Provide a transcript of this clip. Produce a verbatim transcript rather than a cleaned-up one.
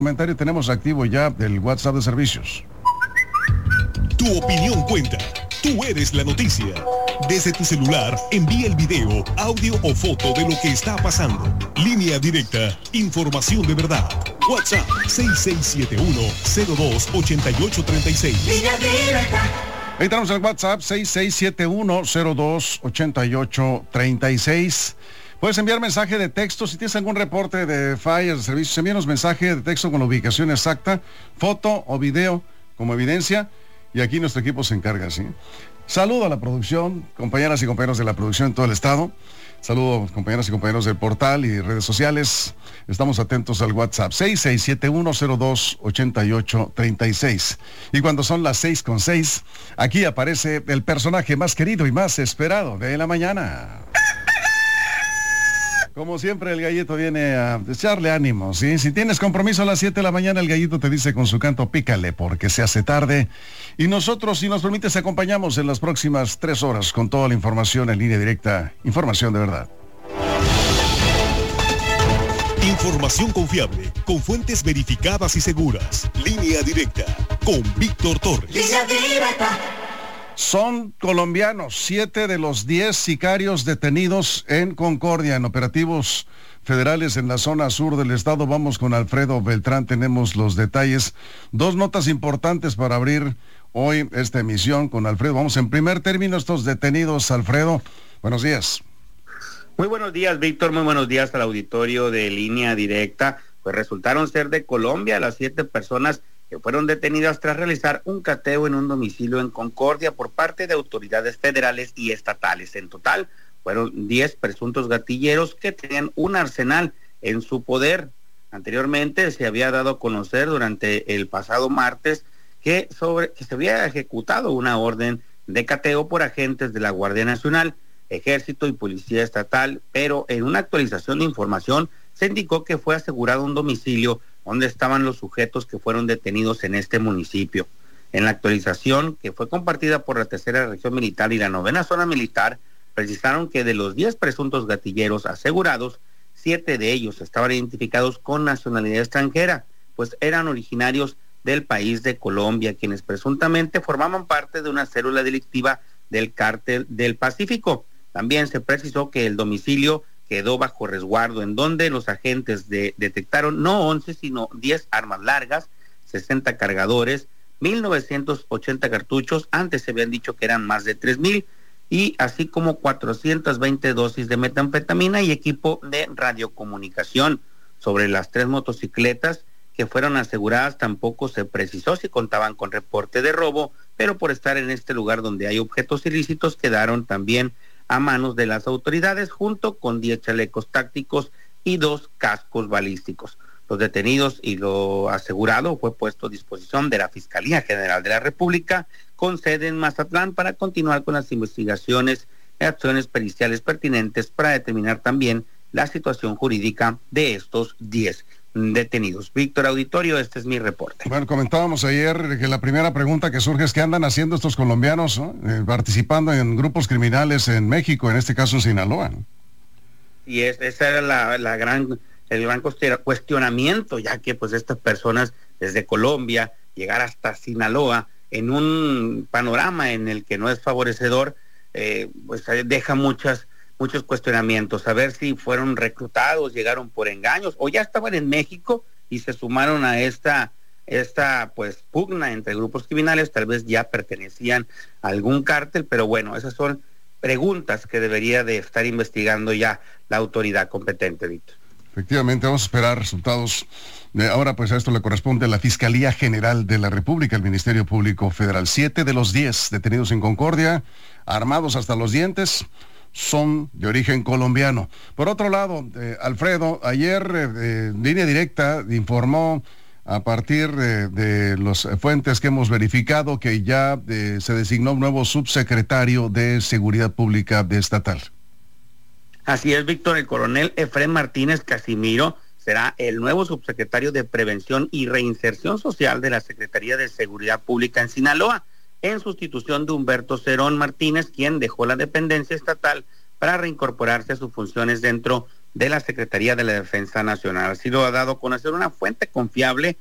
Comentario, tenemos activo ya el WhatsApp de servicios. Tu opinión cuenta. Tú eres la noticia. Desde tu celular, envía el video, audio o foto de lo que está pasando. Línea directa, información de verdad. WhatsApp seis seis siete uno, cero dos, ocho ocho tres seis. Línea directa. Ahí tenemos el WhatsApp seis seis siete uno, cero dos, ocho ocho tres seis. Puedes enviar mensaje de texto. Si tienes algún reporte de fallas de servicios, envíanos mensaje de texto con la ubicación exacta, foto o video como evidencia, y aquí nuestro equipo se encarga, ¿sí? Saludo a la producción, compañeras y compañeros de la producción en todo el estado. Saludo compañeras y compañeros del portal y redes sociales. Estamos atentos al WhatsApp seis seis siete uno, cero dos, ocho ocho tres seis. Y cuando son las seis con seis, aquí aparece el personaje más querido y más esperado de la mañana. Como siempre, el gallito viene a echarle ánimo, ¿sí? Si tienes compromiso a las siete de la mañana, el gallito te dice con su canto, pícale, porque se hace tarde. Y nosotros, si nos permites, acompañamos en las próximas tres horas con toda la información en línea directa. Información de verdad. Información confiable, con fuentes verificadas y seguras. Línea directa, con Víctor Torres. Línea directa. Son colombianos, siete de los diez sicarios detenidos en Concordia, en operativos federales en la zona sur del estado. Vamos con Alfredo Beltrán, tenemos los detalles. Dos notas importantes para abrir hoy esta emisión con Alfredo. Vamos en primer término, estos detenidos. Alfredo, buenos días. Muy buenos días, Víctor, muy buenos días al auditorio de Línea Directa. Pues resultaron ser de Colombia las siete personas que fueron detenidas tras realizar un cateo en un domicilio en Concordia por parte de autoridades federales y estatales. En total, fueron diez presuntos gatilleros que tenían un arsenal en su poder. Anteriormente se había dado a conocer durante el pasado martes que, sobre, que se había ejecutado una orden de cateo por agentes de la Guardia Nacional, Ejército y Policía Estatal, pero en una actualización de información se indicó que fue asegurado un domicilio donde estaban los sujetos que fueron detenidos en este municipio. En la actualización, que fue compartida por la tercera región militar y la novena zona militar, precisaron que de los diez presuntos gatilleros asegurados, siete de ellos estaban identificados con nacionalidad extranjera, pues eran originarios del país de Colombia, quienes presuntamente formaban parte de una célula delictiva del Cártel del Pacífico. También se precisó que el domicilio quedó bajo resguardo, en donde los agentes de, detectaron no once, sino diez armas largas, sesenta cargadores, mil novecientos ochenta cartuchos, antes se habían dicho que eran más de tres mil, y así como cuatrocientas veinte dosis de metanfetamina y equipo de radiocomunicación. Sobre las tres motocicletas que fueron aseguradas tampoco se precisó si contaban con reporte de robo, pero por estar en este lugar donde hay objetos ilícitos quedaron también a manos de las autoridades, junto con diez chalecos tácticos y dos cascos balísticos. Los detenidos y lo asegurado fue puesto a disposición de la Fiscalía General de la República, con sede en Mazatlán, para continuar con las investigaciones y acciones periciales pertinentes para determinar también la situación jurídica de estos diez detenidos. Víctor, auditorio, este es mi reporte. Bueno, comentábamos ayer que la primera pregunta que surge es qué andan haciendo estos colombianos, ¿no? eh, participando en grupos criminales en México, en este caso en Sinaloa, ¿no? Y es, esa era la, la gran, el gran cuestionamiento, ya que pues estas personas desde Colombia llegar hasta Sinaloa en un panorama en el que no es favorecedor, eh, pues deja muchas muchos cuestionamientos, a ver si fueron reclutados, llegaron por engaños, o ya estaban en México y se sumaron a esta, esta pues pugna entre grupos criminales, tal vez ya pertenecían a algún cártel, pero bueno, esas son preguntas que debería de estar investigando ya la autoridad competente, Víctor. Efectivamente, vamos a esperar resultados. Ahora pues a esto le corresponde a la Fiscalía General de la República, el Ministerio Público Federal. Siete de los diez detenidos en Concordia, armados hasta los dientes, son de origen colombiano. Por otro lado, eh, Alfredo, ayer eh, Línea Directa informó a partir de, de las fuentes que hemos verificado que ya eh, se designó un nuevo subsecretario de Seguridad Pública de Estatal. Así es, Víctor, el coronel Efrén Martínez Casimiro será el nuevo subsecretario de Prevención y Reinserción Social de la Secretaría de Seguridad Pública en Sinaloa, en sustitución de Humberto Cerón Martínez, quien dejó la dependencia estatal para reincorporarse a sus funciones dentro de la Secretaría de la Defensa Nacional. Ha sido dado a conocer una fuente confiable